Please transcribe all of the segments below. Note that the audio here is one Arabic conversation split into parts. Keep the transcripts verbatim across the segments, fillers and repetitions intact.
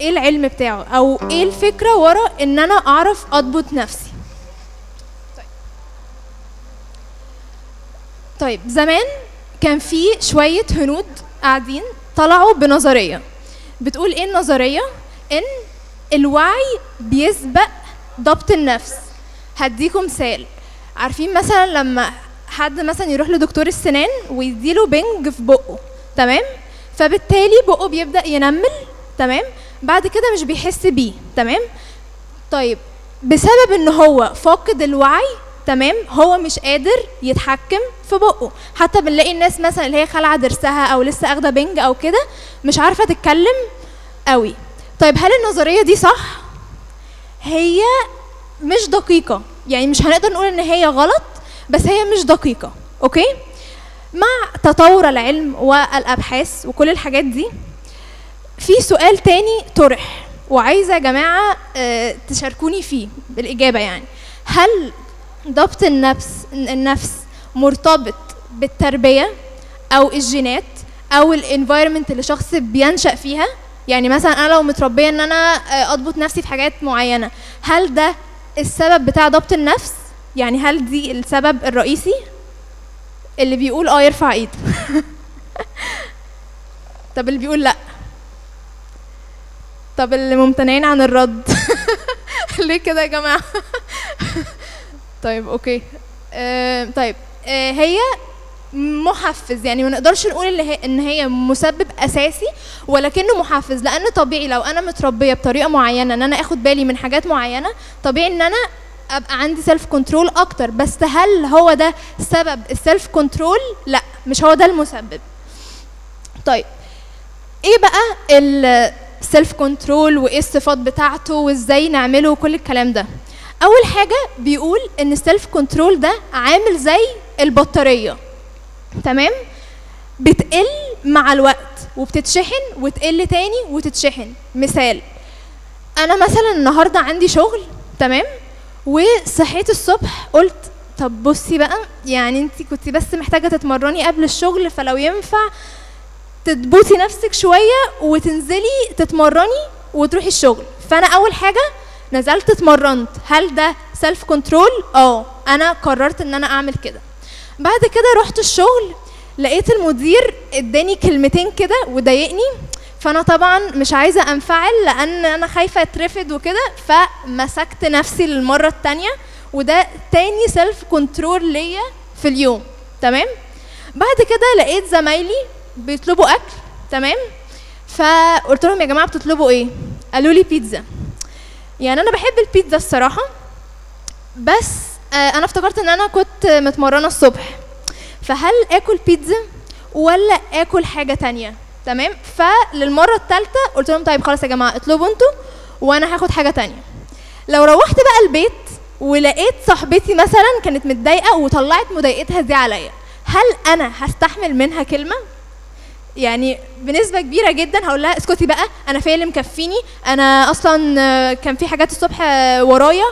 ايه العلم بتاعه او ايه الفكره ورا ان انا اعرف اضبط نفسي. طيب, طيب زمان كان في شويه هنود قاعدين طلعوا بنظريه بتقول ايه النظريه؟ ان الوعي بيسبق ضبط النفس. هديكم مثال. عارفين مثلا لما حد مثلا يروح لدكتور السنان ويديله بنج في بقه، تمام؟ فبالتالي بقه بيبدأ ينمل، تمام؟ بعد كده مش بيحس بيه، تمام؟ طيب بسبب ان هو فاقد الوعي، تمام، هو مش قادر يتحكم في بقه. حتى بنلاقي الناس مثلا اللي هي خلع ضرسها او لسه اخده بنج او كده مش عارفه تتكلم قوي. طيب هل النظريه دي صح؟ هي مش دقيقه، يعني مش هنقدر نقول ان هي غلط، بس هي مش دقيقه. اوكي؟ مع تطور العلم والابحاث وكل الحاجات دي، في سؤال تاني طرح وعايزه يا جماعه اه تشاركوني فيه بالاجابه. يعني هل ضبط النفس النفس مرتبط بالتربيه او الجينات او الانفايرمنت اللي شخص بينشأ فيها؟ يعني مثلا انا لو متربيه ان انا اضبط نفسي في حاجات معينه، هل ده السبب بتاع ضبط النفس؟ يعني هل دي السبب الرئيسي؟ اللي بيقول اه يرفع ايده. طب اللي بيقول لا؟ طب اللي ممتنعين عن الرد؟ ليه كده يا جماعه؟ طيب اوكي. آه طيب آه هي محفز، يعني ما نقدرش نقول ان هي ان هي مسبب اساسي، ولكنه محفز. لان طبيعي لو انا متربيه بطريقه معينه ان انا اخد بالي من حاجات معينه، طبيعي ان انا ابقى عندي سيلف كنترول اكتر. بس هل هو ده سبب السيلف كنترول؟ لا، مش هو ده المسبب. طيب ايه بقى السيلف كنترول وايه الصفات بتاعته وازاي نعمله وكل الكلام ده؟ اول حاجه بيقول ان السيلف كنترول ده عامل زي البطاريه، تمام؟ بتقل مع الوقت وبتتشحن وتقل تاني وتتشحن. مثال، انا مثلا النهارده عندي شغل، تمام، وصحيت الصبح قلت طب بصي بقى، يعني انت كنت بس محتاجه تتمرني قبل الشغل، فلو ينفع تضبطي نفسك شويه وتنزلي تتمرني وتروحي الشغل. فانا اول حاجه نزلت اتمرنت. هل ده سيلف كنترول؟ اه، انا قررت ان انا اعمل كده. بعد كده رحت الشغل، لقيت المدير اداني كلمتين كده وضايقني، فانا طبعا مش عايزه انفعل لان انا خايفه اترفد وكده، فمسكت نفسي للمره الثانيه، وده تاني سيلف كنترول ليا في اليوم، تمام؟ بعد كده لقيت زمايلي بيطلبوا اكل، تمام؟ فقلت لهم يا جماعه بتطلبوا ايه؟ قالوا لي بيتزا. يعني انا بحب البيتزا الصراحه، بس انا افتكرت ان انا كنت متمرنه الصبح، فهل اكل بيتزا ولا اكل حاجه تانية؟ تمام؟ فللمره الثالثه قلت لهم طيب خلاص يا جماعه اطلبوا انتوا وانا هاخد حاجه تانية. لو روحت بقى البيت ولقيت صاحبتي مثلا كانت متضايقه وطلعت مضايقتها دي عليا، هل انا هستحمل منها كلمه؟ يعني بنسبه كبيره جدا هقول لها اسكتي بقى، انا فيا اللي مكفيني، انا اصلا كان في حاجات الصبح ورايا.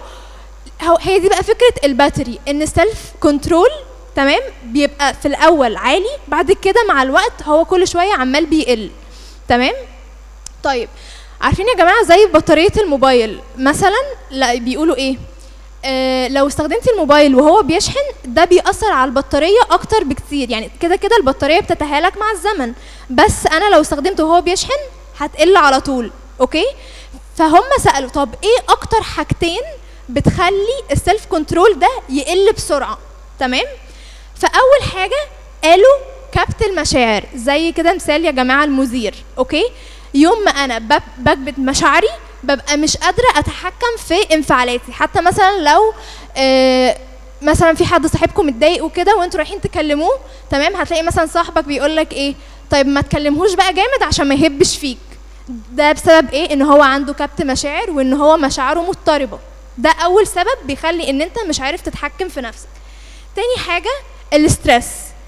هي دي بقى فكره الباتري، ان السيلف كنترول، تمام، بيبقى في الاول عالي، بعد كده مع الوقت هو كل شويه عمال بيقل، تمام؟ طيب عارفين يا جماعه زي بطاريه الموبايل مثلا، لا بيقولوا ايه؟ آه لو استخدمتي الموبايل وهو بيشحن ده بيأثر على البطاريه اكتر بكتير. يعني كده كده البطاريه بتتهالك مع الزمن، بس انا لو استخدمته وهو بيشحن هتقل على طول. اوكي؟ فهم سألوا طب ايه اكتر حاجتين بتخلي السيلف كنترول ده يقل بسرعه؟ تمام؟ فاول حاجه قالوا كبت المشاعر. زي كده مثال يا جماعه المثير، اوكي؟ يوم ما انا بكبت مشاعري ببقى مش قادره اتحكم في انفعالاتي. حتى مثلا لو آه مثلا في حد صاحبكم متضايق وكده وانتوا رايحين تكلموه، تمام، هتلاقي مثلا صاحبك بيقول لك ايه؟ طيب ما تكلمهوش بقى جامد عشان ما يهبش فيك. ده بسبب ايه؟ ان هو عنده كبت مشاعر وان هو مشاعره مضطربه. ده اول سبب بيخلي ان انت مش عارف تتحكم في نفسك. تاني حاجه الاسترس.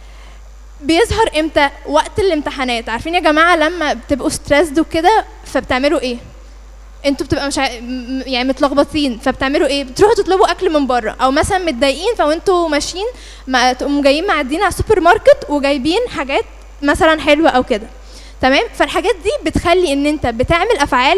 بيظهر امتى؟ وقت الامتحانات. عارفين يا جماعه لما بتبقوا ستريسد وكده فبتعملوا ايه؟ انتوا بتبقى مش ع... يعني متلخبطين، فبتعملوا ايه؟ بتروحوا تطلبوا اكل من بره، او مثلا متضايقين فوانتوا ماشيين ما تقوموا جايين معديين على السوبر ماركت وجايبين حاجات مثلا حلوه او كده، تمام؟ فالحاجات دي بتخلي ان انت بتعمل افعال